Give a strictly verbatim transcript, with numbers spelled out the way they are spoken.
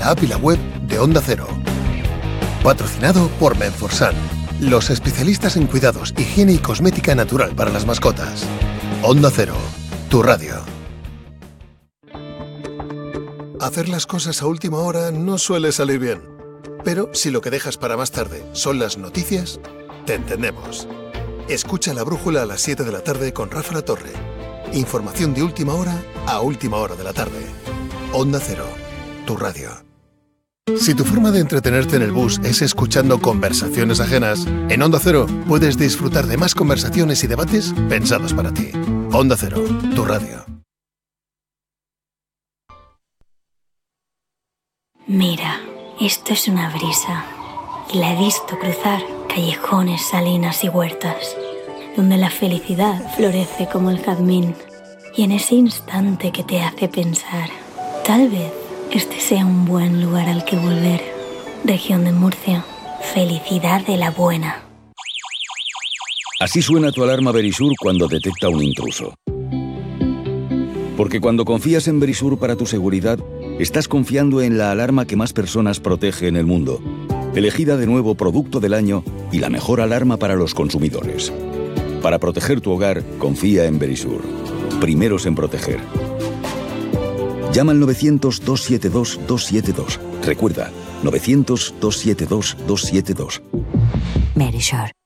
la app y la web de Onda Cero. Patrocinado por Menforsan, los especialistas en cuidados, higiene y cosmética natural para las mascotas. Onda Cero, tu radio. Hacer las cosas a última hora no suele salir bien. Pero si lo que dejas para más tarde son las noticias, te entendemos. Escucha La Brújula a las siete de la tarde con Rafa La Torre. Información de última hora a última hora de la tarde. Onda Cero, tu radio. Si tu forma de entretenerte en el bus es escuchando conversaciones ajenas, en Onda Cero puedes disfrutar de más conversaciones y debates pensados para ti. Onda Cero, tu radio. Mira, esto es una brisa. Y la he visto cruzar callejones, salinas y huertas, donde la felicidad florece como el jazmín. Y en ese instante que te hace pensar, tal vez este sea un buen lugar al que volver. Región de Murcia, felicidad de la buena. Así suena tu alarma Verisur cuando detecta un intruso. Porque cuando confías en Verisur para tu seguridad, estás confiando en la alarma que más personas protege en el mundo. Elegida de nuevo Producto del Año y la mejor alarma para los consumidores. Para proteger tu hogar, confía en Verisur. Primeros en proteger. Llama al novecientos, dos siete dos, dos siete dos. Recuerda, novecientos, dos siete dos, dos siete dos. Verisur.